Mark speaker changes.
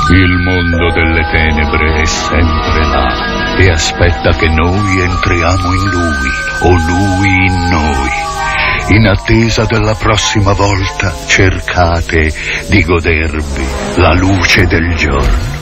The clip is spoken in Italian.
Speaker 1: Il mondo delle tenebre è sempre là e aspetta che noi entriamo in lui o lui in noi. In attesa della prossima volta cercate di godervi la luce del giorno.